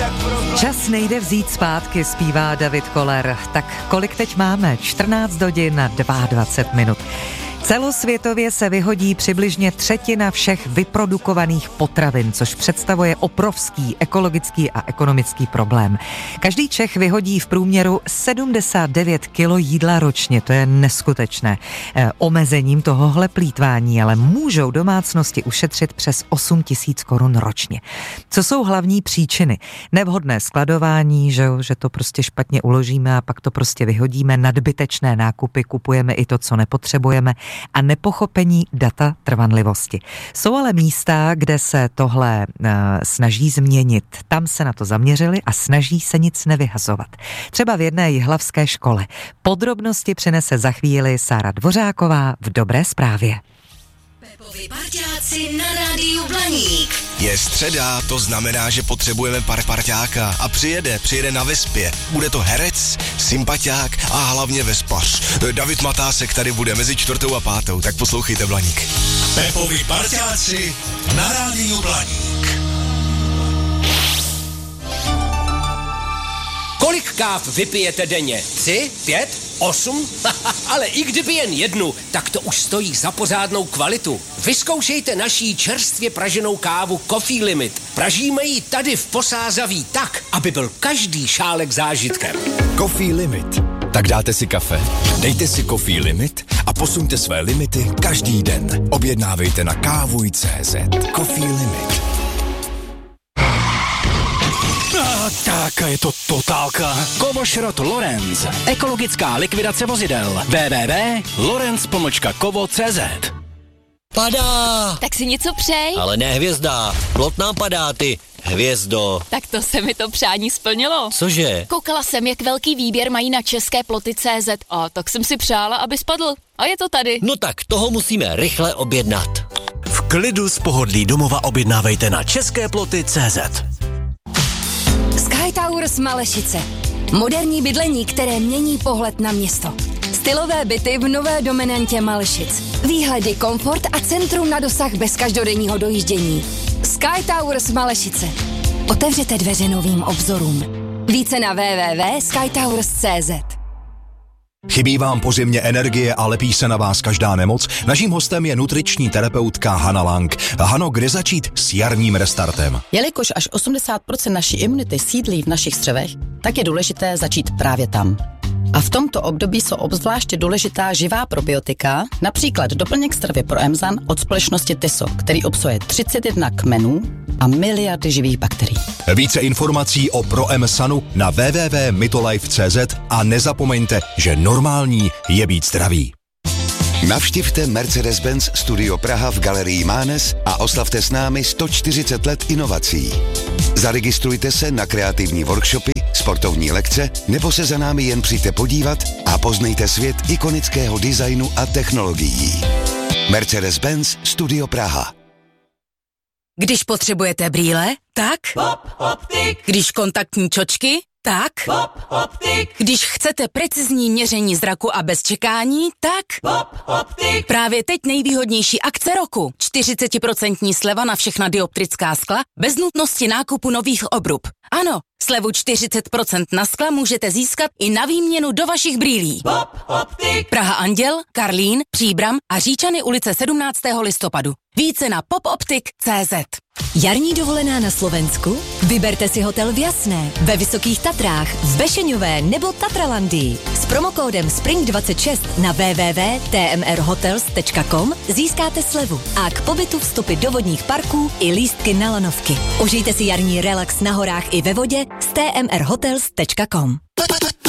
Čas nejde vzít zpátky, zpívá David Koller. Tak kolik teď máme? 14 hodin a 22 minut. Celosvětově se vyhodí přibližně třetina všech vyprodukovaných potravin, což představuje obrovský ekologický a ekonomický problém. Každý Čech vyhodí v průměru 79 kilo jídla ročně, to je neskutečné. Omezením tohohle plýtvání ale můžou domácnosti ušetřit přes 8 000 korun ročně. Co jsou hlavní příčiny? Nevhodné skladování, že to prostě špatně uložíme a pak to prostě vyhodíme, nadbytečné nákupy, kupujeme i to, co nepotřebujeme, a nepochopení data trvanlivosti. Jsou ale místa, kde se tohle snaží změnit. Tam se na to zaměřili a snaží se nic nevyhazovat. Třeba v jedné jihlavské škole. Podrobnosti přinese za chvíli Sára Dvořáková v Dobré zprávě. Pepovi parťáci na rádiu Blaník. Je středa, to znamená, že potřebujeme parťáka a přijede na Vespě. Bude to herec, sympatiák a hlavně vespař. David Matásek tady bude mezi 4. a 5. Tak poslouchejte Blaník. Pepovi parťáci na rádiu Blaník. Kolik káv vypijete denně? 3, 5, 8? Ale i kdyby jen jednu, tak to už stojí za pořádnou kvalitu. Vyzkoušejte naší čerstvě praženou kávu Coffee Limit. Pražíme ji tady v Posázaví tak, aby byl každý šálek zážitkem. Coffee Limit. Tak dáte si kafe, dejte si Coffee Limit a posuňte své limity každý den. Objednávejte na kávuj.cz. Coffee Limit. Tak je to totálka. Kovošrot Lorenz. Ekologická likvidace vozidel. www.lorenz.kovo.cz. Padá! Tak si něco přej. Ale ne hvězda. Plot nám padá, ty hvězdo. Tak to se mi to přání splnilo. Cože? Koukala jsem, jak velký výběr mají na české ploty.cz a tak jsem si přála, aby spadl. A je to tady. No tak toho musíme rychle objednat. V klidu z pohodlí domova objednávejte na česképloty.cz. Sky Towers Malešice. Moderní bydlení, které mění pohled na město. Stylové byty v nové dominantě Malešic. Výhledy, komfort a centrum na dosah bez každodenního dojíždění. Sky Towers Malešice. Otevřete dveře novým obzorům. Více na www.skytowers.cz. Chybí vám po zimě energie a lepí se na vás každá nemoc? Naším hostem je nutriční terapeutka Hana Lang. Hano, kde začít s jarním restartem? Jelikož až 80% naší imunity sídlí v našich střevech, tak je důležité začít právě tam. A v tomto období jsou obzvláště důležitá živá probiotika, například doplněk stravy pro Emzan od společnosti Tyso, který obsahuje 31 kmenů a miliardy živých bakterií. Více informací o ProEmsanu na www.mytolife.cz a nezapomeňte, že normální je být zdravý. Navštivte Mercedes-Benz Studio Praha v Galerii Mánes a oslavte s námi 140 let inovací. Zaregistrujte se na kreativní workshopy, sportovní lekce nebo se za námi jen přijďte podívat a poznejte svět ikonického designu a technologií. Mercedes-Benz Studio Praha. Když potřebujete brýle, tak Pop Optik. Když kontaktní čočky, tak Pop Optik. Když chcete precizní měření zraku a bez čekání, tak Pop Optik. Právě teď nejvýhodnější akce roku. 40% sleva na všechna dioptrická skla bez nutnosti nákupu nových obrub. Ano, slevu 40% na skla můžete získat i na výměnu do vašich brýlí. Pop Optik. Praha Anděl, Karlín, Příbram a Říčany ulice 17. listopadu. Více na popoptik.cz. Jarní dovolená na Slovensku? Vyberte si hotel v Jasné, ve Vysokých Tatrách, v Bešeňové nebo Tatralandii. S promokódem SPRING26 na www.tmrhotels.com získáte slevu a k pobytu vstupy do vodních parků i lístky na lanovky. Užijte si jarní relax na horách i ve vodě s tmrhotels.com.